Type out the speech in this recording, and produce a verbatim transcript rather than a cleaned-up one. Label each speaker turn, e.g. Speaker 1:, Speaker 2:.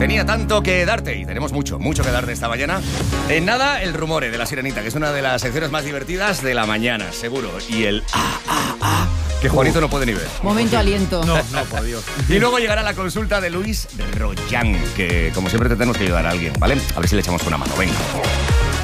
Speaker 1: tenía tanto que darte y tenemos mucho, mucho que darte esta mañana. En nada, el rumore de la Sirenita, que es una de las secciones más divertidas de la mañana, seguro. Y el ah, ah, ah, que Juanito no puede ni ver.
Speaker 2: Momento aliento.
Speaker 3: No, no, por Dios.
Speaker 1: Y luego llegará la consulta de Luis Royan, que como siempre te tenemos que ayudar a alguien, ¿vale? A ver si le echamos una mano, venga.